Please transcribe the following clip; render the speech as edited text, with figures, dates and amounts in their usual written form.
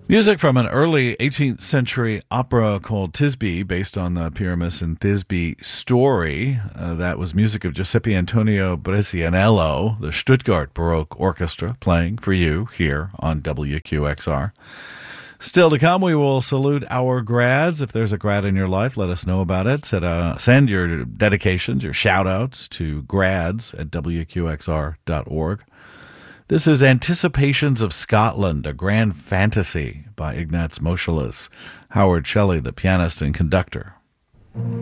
Music from an early 18th century opera called Thisbe, based on the Pyramus and Thisbe story. That was music of Giuseppe Antonio Brescianello, the Stuttgart Baroque Orchestra, playing for you here on WQXR. Still to come, we will salute our grads. If there's a grad in your life, let us know about it. Send your dedications, your shout-outs to grads at WQXR.org. This is Anticipations of Scotland, a grand fantasy by Ignaz Moscheles. Howard Shelley, the pianist and conductor.